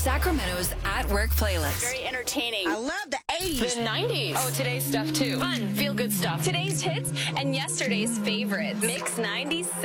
Sacramento's At Work playlist. Very entertaining. I love the 80s. The 90s. Oh, today's stuff too. Fun, feel good stuff. Today's hits and yesterday's favorites. Mix 96.